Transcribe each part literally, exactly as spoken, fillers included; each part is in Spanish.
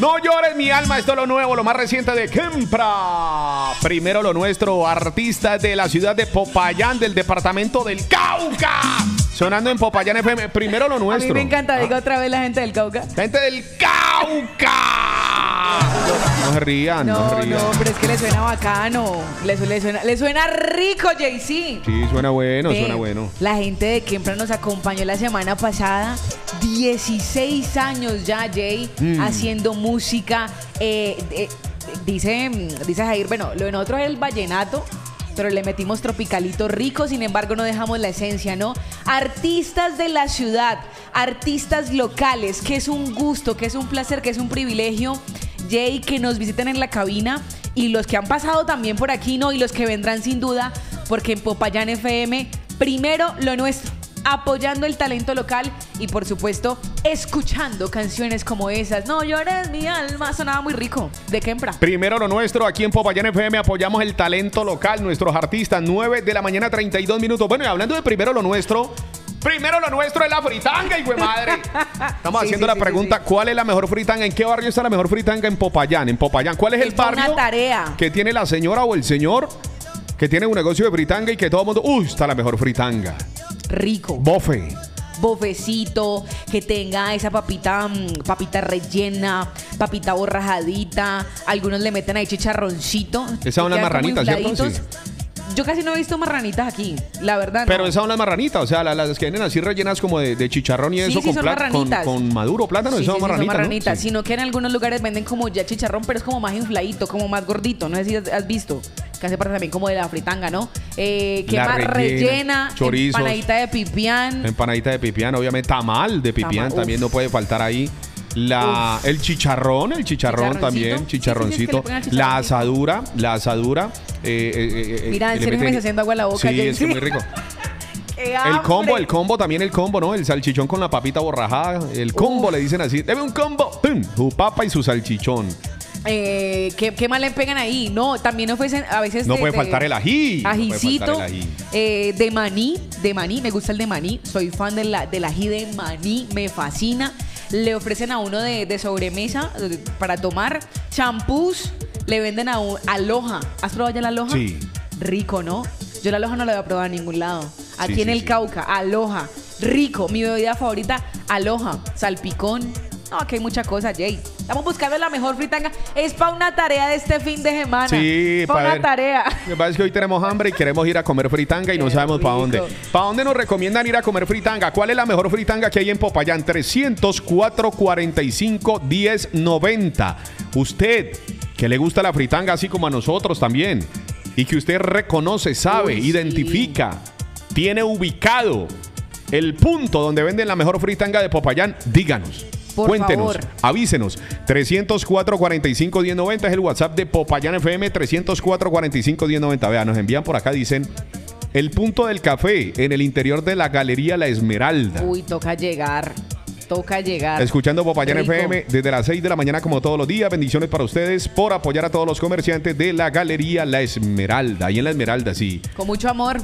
No llores mi alma, esto es lo nuevo, lo más reciente de Kempra. Primero lo nuestro, artistas de la ciudad de Popayán, del departamento del Cauca. Sonando en Popayán F M. Primero lo nuestro. A mí me encanta, ¿Ah? diga otra vez la gente del Cauca. Gente del Cauca. No se rían, no, No, se rían. no, pero es que le suena bacano. Le, su- le suena, le suena rico, Jay-Z. Sí, suena bueno, Ve, suena bueno. La gente de Kempra nos acompañó la semana pasada. dieciséis años ya, Jay, Mm. haciendo música. Eh, eh, dice, dice Jair, bueno, lo de nosotros es el vallenato, pero le metimos tropicalito rico, sin embargo no dejamos la esencia, ¿no? Artistas de la ciudad, artistas locales, que es un gusto, que es un placer, que es un privilegio, Jay, que nos visiten en la cabina, y los que han pasado también por aquí, ¿no? Y los que vendrán sin duda, porque en Popayán F M, primero lo nuestro, apoyando el talento local y por supuesto escuchando canciones como esas. No llores mi alma, sonaba muy rico, de Kempra. Primero lo nuestro, aquí en Popayán F M apoyamos el talento local, nuestros artistas, nueve de la mañana, treinta y dos minutos. Bueno, y hablando de primero lo nuestro, primero lo nuestro es la fritanga, hijo de madre. Estamos Sí, haciendo sí, la sí, pregunta, sí, sí. ¿cuál es la mejor fritanga? ¿En qué barrio está la mejor fritanga? En Popayán, en Popayán. ¿Cuál es el Es una barrio tarea. que tiene la señora o el señor que tiene un negocio de fritanga y que todo el mundo, uy, está la mejor fritanga? Rico. Bofe. Bofecito, que tenga esa papita, mm, papita rellena, papita borrajadita, algunos le meten ahí chicharroncito. Esas son las quedan como marranitas, ¿cierto? infladitos. Yo casi no he visto marranitas aquí, la verdad. Pero no. esas son las marranitas, o sea, la- las que vienen así rellenas como de, de chicharrón y Sí, eso sí, con, son plat- con, marranitas. con maduro plátano, Sí, esas sí, son sí, marranitas, son ¿no? marranitas, Sí. sino que en algunos lugares venden como ya chicharrón, pero es como más infladito, como más gordito. No sé si has, has visto, que hace parte también como de la fritanga, ¿no? Eh, que La más rellena, rellena, chorizos. empanadita de pipián. Empanadita de pipián, obviamente tamal de pipián Tamal, también uf. no puede faltar ahí. La, el chicharrón, el chicharrón Chicharroncito. también, Sí, sí, sí, chicharroncito. es que le pongan La chicharroncito. asadura, la asadura. eh, eh, eh, Mira, que en le serio que me meten- está haciendo agua la boca, Sí, es que Jay-Z. muy rico. ¡Qué El hambre! combo, el combo, también el combo, ¿no? El salchichón con la papita borrajada. El combo, Uf. le dicen así. Deme un combo. ¡Pum! Su papa y su salchichón. Eh, ¿qué, ¿Qué más le pegan ahí? No, también ofrecen a veces. No de- puede de- faltar el ají. No puede Ajicito, faltar el ají. eh, de maní, de maní, me gusta el de maní, soy fan de la, del ají de maní, me fascina. Le ofrecen a uno de, de sobremesa eh, para tomar champús, le venden a un aloha. ¿Has probado ya la aloha? Sí. Rico, ¿no? Yo la aloha no la había probado en ningún lado. Aquí Sí, en sí, el sí. Cauca, aloha. Rico, mi bebida favorita, aloha, salpicón. No, aquí hay mucha cosa, Jay. Estamos buscando la mejor fritanga. Es para una tarea de este fin de semana. Sí, para pa' una ver. tarea. Lo que pasa es que hoy tenemos hambre y queremos ir a comer fritanga y no Qué sabemos para rico. dónde. ¿Para dónde nos recomiendan ir a comer fritanga? ¿Cuál es la mejor fritanga que hay en Popayán? trescientos cuatro, cuarenta y cinco, diez, noventa. Usted, que le gusta la fritanga así como a nosotros también, y que usted reconoce, sabe, Uy, sí. identifica, tiene ubicado el punto donde venden la mejor fritanga de Popayán, díganos. Por Cuéntenos, favor. avísenos. trescientos cuatro, cuarenta y cinco, diez, noventa es el WhatsApp de Popayán F M. trescientos cuatro, cuarenta y cinco, diez, noventa. Vean, nos envían por acá, dicen el punto del café en el interior de la Galería La Esmeralda. Uy, toca llegar. Toca llegar. Escuchando Popayán Rico. F M desde las seis de la mañana como todos los días. Bendiciones para ustedes por apoyar a todos los comerciantes de la Galería La Esmeralda. Ahí en La Esmeralda, sí. Con mucho amor.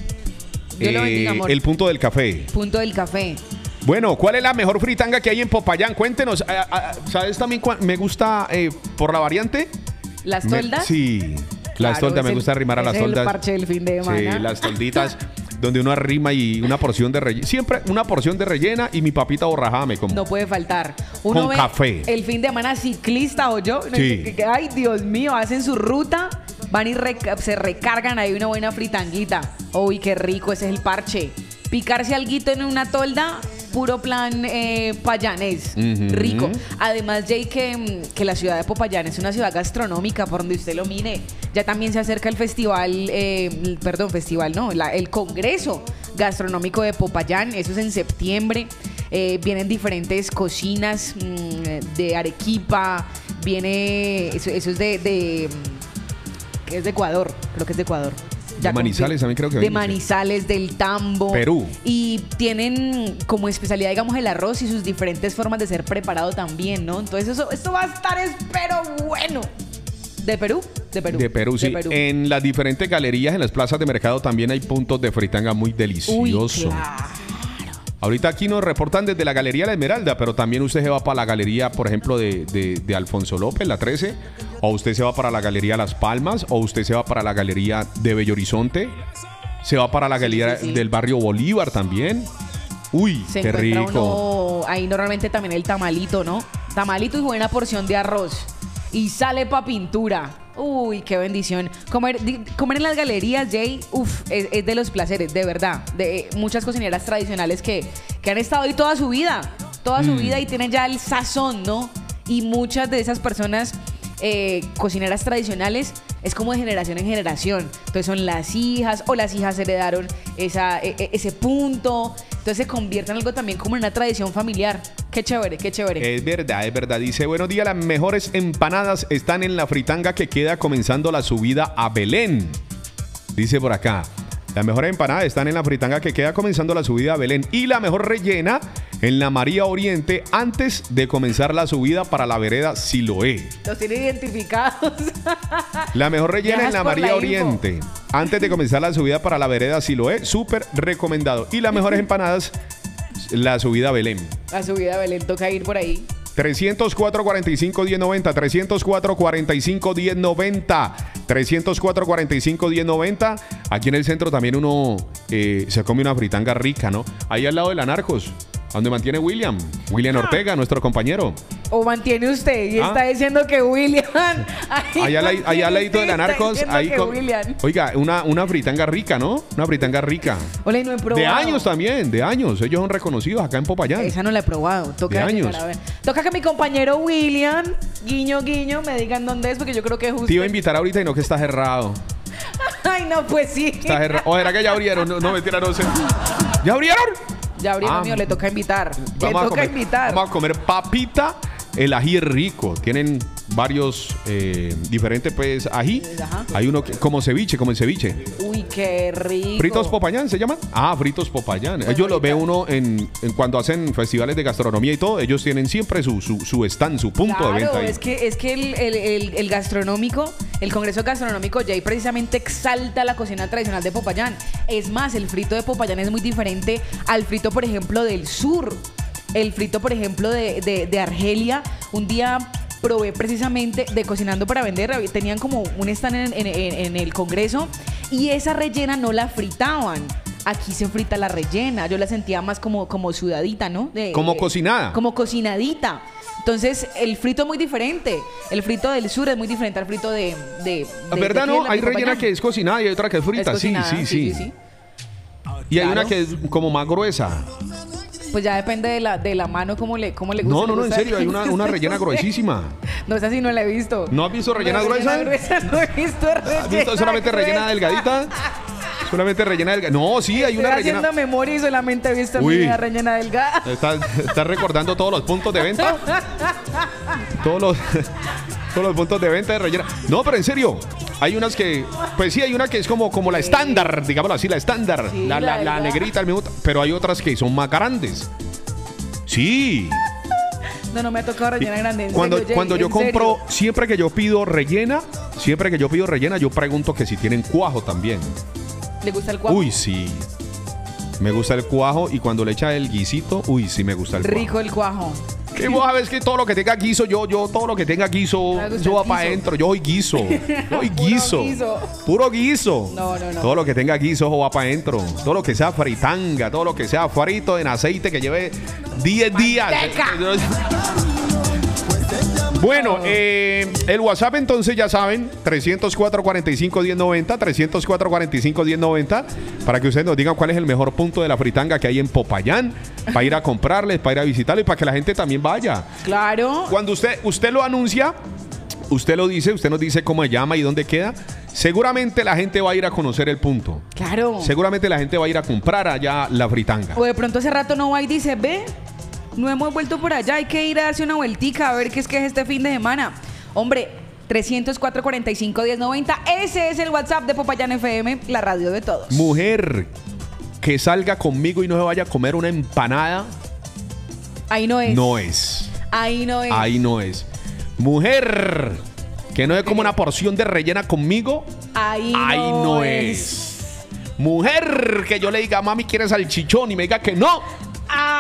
Dios lo Eh, bendiga, amor. el punto del café. Punto del café. Bueno, ¿cuál es la mejor fritanga que hay en Popayán? Cuéntenos. Ah, ah, ¿Sabes también cuál me gusta eh, por la variante? ¿Las Me- toldas? sí, las Claro, toldas, es me el- gusta arrimar a las ese es toldas. el parche del fin de semana. Sí, las tolditas donde uno arrima y una porción de rellena. Siempre una porción de rellena y mi papita borrajada me como. No puede faltar. Uno Con ve café. el fin de semana ciclista o yo. Sí. que- que- Ay, Dios mío, hacen su ruta, van y reca- se recargan ahí una buena fritanguita. Uy, qué rico, ese es el parche. Picarse alguito en una tolda, puro plan eh, payanés. Ujú. Rico. Además, Jay, que, mm, que la ciudad de Popayán es una ciudad gastronómica por donde usted lo mire. Ya también se acerca el festival, eh, el- perdón, festival, no, la- el Congreso Gastronómico de Popayán. Eso es en septiembre. Eh, vienen diferentes cocinas mm, de Arequipa. Viene, eso, eso es de, de, mm, que es de Ecuador, creo que es de Ecuador. De Manizales también creo que De viene, sí. Manizales, del Tambo. Perú. Y tienen como especialidad, digamos, el arroz y sus diferentes formas de ser preparado también, ¿no? Entonces eso, esto va a estar, espero, bueno. ¿De Perú? De Perú. De Perú, sí. En las diferentes galerías, en las plazas de mercado también hay puntos de fritanga muy Uy, deliciosos. claro. Ahorita aquí nos reportan desde la Galería La Esmeralda, pero también usted se va para la galería, por ejemplo, de, de, de Alfonso López, la trece, o usted se va para la Galería Las Palmas, o usted se va para la Galería de Bello Horizonte, se va para la Galería sí, sí, sí. del Barrio Bolívar también. Uy, se qué rico. Uno, ahí normalmente también el tamalito, ¿no? Tamalito y buena porción de arroz. Y sale pa' pintura. Uy, qué bendición. Comer, comer en las galerías, Jay, uff, es, es de los placeres, de verdad. De muchas cocineras tradicionales que, que han estado ahí toda su vida. Toda mm. su vida y tienen ya el sazón, ¿no? Y muchas de esas personas, eh, cocineras tradicionales, es como de generación en generación. Entonces son las hijas o las hijas heredaron esa, e, ese punto. Entonces se convierte en algo también como en una tradición familiar. Qué chévere, qué chévere. Es verdad, es verdad. Dice, buenos días, las mejores empanadas están en la fritanga que queda comenzando la subida a Belén. Dice por acá, las mejores empanadas están en la fritanga que queda comenzando la subida a Belén. Y la mejor rellena en la María Oriente antes de comenzar la subida para la vereda Siloé. Los tiene identificados. La mejor rellena en la María la Oriente antes de comenzar la subida para la vereda Siloé. Súper recomendado. Y las mejores empanadas, la subida a Belén. La subida a Belén, toca ir por ahí. trescientos cuatro, cuarenta y cinco, diez noventa. trescientos cuatro, cuarenta y cinco, diez noventa. trescientos cuatro, cuarenta y cinco, diez noventa. Aquí en el centro también uno eh, se come una fritanga rica, ¿no? Ahí al lado de la Narcos, donde mantiene William. William ah. Ortega, nuestro compañero. O mantiene usted y ah. está diciendo que William. Allá al ladito de la Narcos. Ahí con, oiga, una, una fritanga rica, ¿no? Una fritanga rica. Hola, no he probado. De años también, de años. Ellos son reconocidos acá en Popayán. Esa no la he probado. Toca de años. A ver. Toca que mi compañero William, guiño, guiño, me digan dónde es, porque yo creo que es justo. Te iba a invitar ahorita y no, que está cerrado. Ay, no, pues sí. Está cerrado. O era que ya abrieron. No, no mentira, no sé. ¿Ya abrieron? Ya abrieron, ah, mío, le toca invitar. Le toca comer, invitar. Vamos a comer papita. El ají es rico. Tienen varios eh, diferentes pues ají. Ajá. Hay uno que, como ceviche, como el ceviche. Uy, qué rico. ¿Fritos Popayán se llaman? Ah, Fritos Popayán. Bueno, ellos los ve uno en, en cuando hacen festivales de gastronomía y todo. Ellos tienen siempre su, su, su stand, su punto claro, de venta ahí. Es que, es que el, el, el, el gastronómico, el Congreso Gastronómico Jay precisamente exalta la cocina tradicional de Popayán. Es más, el frito de Popayán es muy diferente al frito, por ejemplo, del sur. El frito, por ejemplo, de, de, de Argelia. Un día probé precisamente de Cocinando para Vender. Tenían como un stand en, en, en el Congreso y esa rellena no la fritaban. Aquí se frita la rellena. Yo la sentía más como, como sudadita, ¿no? De, como de, cocinada. Como cocinadita. Entonces, el frito es muy diferente. El frito del sur es muy diferente al frito de... de, de ¿verdad, de no? Hay rellena que es cocinada y hay otra que es frita. Es sí, sí, sí, sí, sí, sí. Y claro. Hay una que es como más gruesa. Pues ya depende de la, de la mano cómo le, cómo le gusta. No, no, no, gusta. en serio, hay una, una rellena gruesísima. No, esa sí no la he visto. ¿No has visto rellena, no, gruesa? Rellena gruesa no he visto rellena ¿Has visto solamente gruesa? Rellena delgadita? Solamente rellena delgada. No, sí, hay Estoy una rellena. Estoy haciendo memoria y solamente he visto una rellena delgada. ¿Estás, ¿Estás recordando todos los puntos de venta? todos los... Todos los puntos de venta de rellena. No, pero en serio, hay unas que, pues sí, hay una que es como, como la estándar, digámoslo así, la estándar, sí, la, la, la negrita, el mismo, pero hay otras que son más grandes. Sí. No, no me ha tocado rellena grande. Cuando, serio, cuando Jay, yo compro, serio? siempre que yo pido rellena, siempre que yo pido rellena, yo pregunto que si tienen cuajo también. ¿Le gusta el cuajo? Uy, sí. Me gusta el cuajo y cuando le echa el guisito, uy, sí me gusta el cuajo. Rico el cuajo. Que vos sabés que todo lo que tenga guiso, yo, yo, todo lo que tenga guiso, yo va para adentro, yo soy guiso. Yo soy guiso. Puro guiso. Puro guiso. No, no, no. Todo lo que tenga guiso, va para adentro. Todo lo que sea fritanga, todo lo que sea frito en aceite que lleve diez días. Bueno, eh, el WhatsApp entonces ya saben, trescientos cuatro, cuarenta y cinco, diez noventa, trescientos cuatro, cuarenta y cinco, diez noventa, para que ustedes nos digan cuál es el mejor punto de la fritanga que hay en Popayán, para ir a comprarles, para ir a visitarles, para que la gente también vaya. Claro. Cuando usted, usted lo anuncia, usted lo dice, usted nos dice cómo se llama y dónde queda, seguramente la gente va a ir a conocer el punto. Claro. Seguramente la gente va a ir a comprar allá la fritanga. O de pronto hace rato no va y dice, ve, no hemos vuelto por allá, hay que ir a darse una vueltica a ver qué es que es este fin de semana. Hombre, trescientos cuatro, cuarenta y cinco, diez noventa, ese es el WhatsApp de Popayán F M, la radio de todos. Mujer que salga conmigo y no se vaya a comer una empanada. Ahí no es. No es. Ahí no es. Ahí no es. Mujer que no es como una porción de rellena conmigo. Ahí, ahí no, no es. es. Mujer que yo le diga, mami, ¿quieres salchichón? Y me diga que no.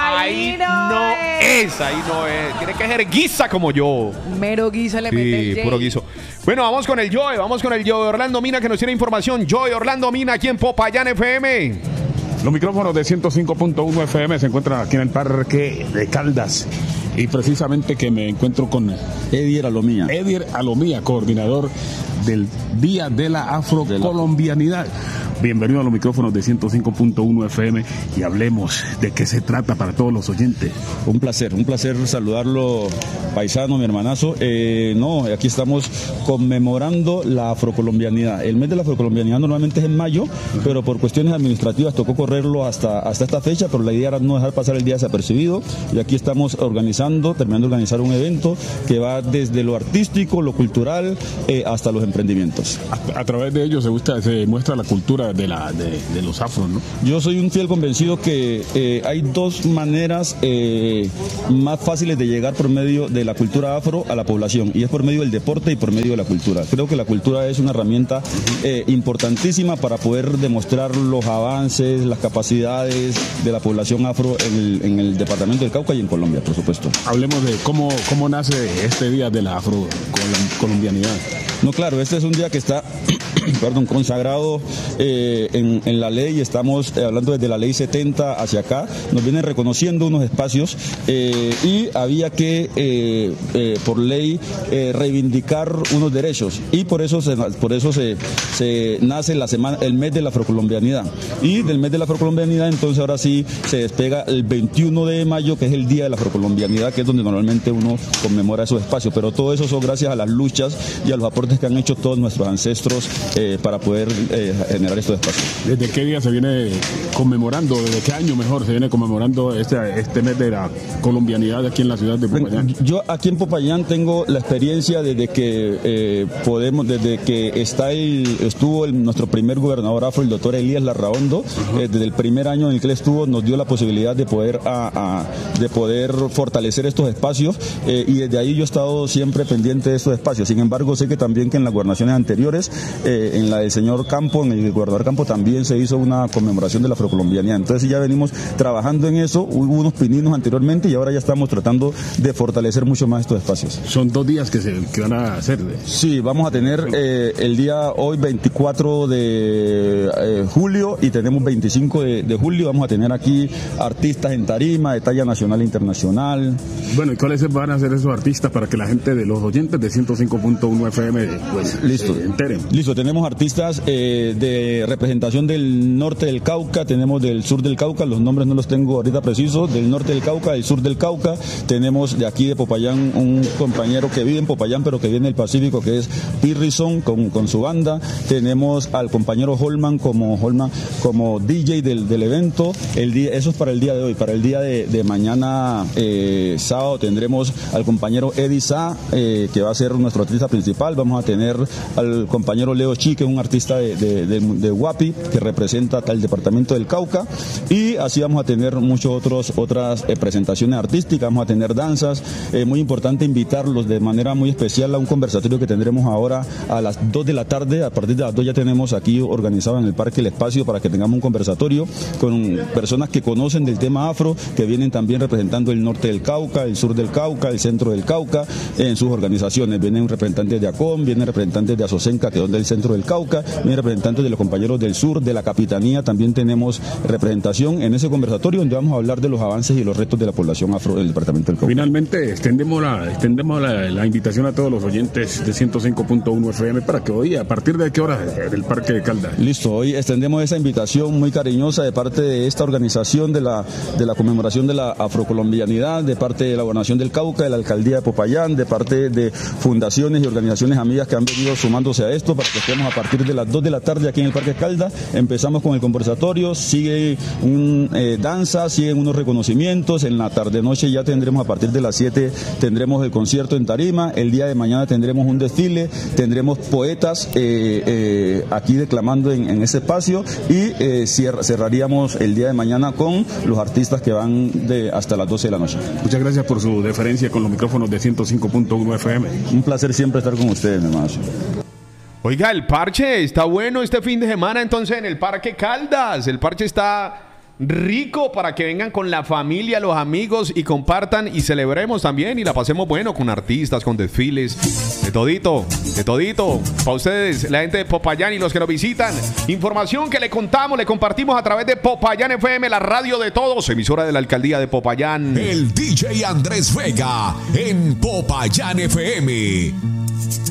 Ahí ahí no no es. es, ahí no es. Tiene que ser guisa como yo. Mero guiso le mete el Sí, Jay. puro guiso. Bueno, vamos con el Joe, vamos con el Joe Orlando Mina que nos tiene información. Joe Orlando Mina aquí en Popayán F M. Los micrófonos de ciento cinco punto uno F M se encuentran aquí en el Parque de Caldas. Y precisamente que me encuentro con Edier Alomía. Edier Alomía, coordinador del Día de la Afrocolombianidad. Bienvenido a los micrófonos de ciento cinco punto uno F M y hablemos de qué se trata para todos los oyentes. Un placer, un placer saludarlo, paisano, mi hermanazo. Eh, no, aquí estamos conmemorando la afrocolombianidad. El mes de la afrocolombianidad normalmente es en mayo, pero por cuestiones administrativas tocó correrlo hasta, hasta esta fecha, pero la idea era no dejar pasar el día desapercibido. Y aquí estamos organizando, terminando de organizar un evento que va desde lo artístico, lo cultural, eh, hasta los emprendimientos. A, a través de ello se, gusta, se muestra la cultura de, la, de, de los afros, ¿no? Yo soy un fiel convencido que eh, hay dos maneras eh, más fáciles de llegar por medio de la cultura afro a la población, y es por medio del deporte y por medio de la cultura. Creo que la cultura es una herramienta eh, importantísima para poder demostrar los avances, las capacidades de la población afro en el, en el departamento del Cauca y en Colombia, por supuesto. Hablemos de cómo, cómo nace este Día de la Afrocolombianidad. No, claro, este es un día que está perdón, consagrado eh, en, en la ley. Estamos eh, hablando desde la ley setenta hacia acá. Nos vienen reconociendo unos espacios eh, y había que, eh, eh, por ley, eh, reivindicar unos derechos. Y por eso se, por eso se, se nace la semana, el mes de la afrocolombianidad. Y del mes de la afrocolombianidad, entonces ahora sí se despega el veintiuno de mayo, que es el Día de la Afrocolombianidad, que es donde normalmente uno conmemora esos espacios. Pero todo eso son gracias a las luchas y a los aportes que han hecho todos nuestros ancestros eh, para poder eh, generar estos espacios. ¿Desde qué día se viene conmemorando, desde qué año mejor se viene conmemorando este, este mes de la colombianidad aquí en la ciudad de Popayán? Yo aquí en Popayán tengo la experiencia desde que eh, podemos, desde que está el, estuvo el, nuestro primer gobernador afro, el doctor Elías Larraondo. Uh-huh. eh, desde el primer año en el que él estuvo nos dio la posibilidad de poder, a, a, de poder fortalecer estos espacios eh, y desde ahí yo he estado siempre pendiente de estos espacios. Sin embargo, sé que también que en las gobernaciones anteriores, eh, en la del señor Campo, en el gobernador Campo, también se hizo una conmemoración de la afrocolombianidad. Entonces ya venimos trabajando en eso, hubo unos pininos anteriormente y ahora ya estamos tratando de fortalecer mucho más estos espacios. Son dos días que, se, que van a hacer. De... Sí, vamos a tener eh, el día hoy veinticuatro de eh, julio y tenemos veinticinco de, de julio, vamos a tener aquí artistas en tarima de talla nacional e internacional. Bueno, ¿y cuáles van a ser esos artistas para que la gente de los oyentes de ciento cinco punto uno F M pues, listo, se enteren? Listo, tenemos artistas eh, de representación del norte del Cauca, tenemos del sur del Cauca, los nombres no los tengo ahorita precisos, del norte del Cauca, del sur del Cauca, tenemos de aquí de Popayán un compañero que vive en Popayán pero que viene del Pacífico, que es Pirrison con, con su banda, tenemos al compañero Holman como Holman como D J del, del evento. El día, eso es para el día de hoy. Para el día de, de mañana eh, sábado tendremos al compañero Eddie Sa, eh, que va a ser nuestro artista principal. Vamos a tener al compañero Leo Chi, que es un artista de, de, de, de Guapi, que representa el departamento del Cauca, y así vamos a tener muchas otros, otras eh, presentaciones artísticas, vamos a tener danzas. Eh, muy importante invitarlos de manera muy especial a un conversatorio que tendremos ahora a las dos de la tarde. A partir de las dos ya tenemos aquí organizado en el Parque el espacio para que tengamos un conversatorio con personas que conocen del tema afro, que vienen también representando el norte del Cauca, el sur del Cauca, el centro del Cauca, en sus organizaciones. Vienen representantes de ACOM, vienen representantes de Asocenca, que es del centro del Cauca, vienen representantes de los compañeros del sur, de la Capitanía, también tenemos representación en ese conversatorio donde vamos a hablar de los avances y los retos de la población afro del departamento del Cauca. Finalmente, extendemos la, extendemos la, la invitación a todos los oyentes de ciento cinco punto uno F M para que hoy, a partir de qué hora, del Parque de Caldas. Listo, hoy extendemos esa invitación muy cariñosa de parte de esta organización de la, de la conmemoración de la afrocolombianidad, de parte de la Gobernación del Cauca, de la Alcaldía de Popayán, de parte de fundaciones y organizaciones amigas que han venido sumándose a esto para que estemos a partir de las dos de la tarde aquí en el Parque Caldas. Empezamos con el conversatorio, sigue un, eh, danza, siguen unos reconocimientos. En la tarde-noche ya tendremos, a partir de las siete, tendremos el concierto en tarima. El día de mañana tendremos un desfile, tendremos poetas eh, eh, aquí declamando en, en ese espacio y eh, cierra, cerraríamos el día de mañana con los artistas que van de hasta las doce de la noche. Muchas gracias por su deferencia con los micrófonos de ciento cinco punto uno F M. Un placer siempre estar con ustedes, mi hermano. Oiga, el parche está bueno este fin de semana entonces en el Parque Caldas. El parche está rico para que vengan con la familia, los amigos y compartan y celebremos también y la pasemos bueno con artistas, con desfiles, de todito, de todito. Para ustedes, la gente de Popayán y los que nos visitan, información que le contamos, le compartimos a través de Popayán F M, la radio de todos, emisora de la alcaldía de Popayán. El D J Andrés Vega en Popayán F M.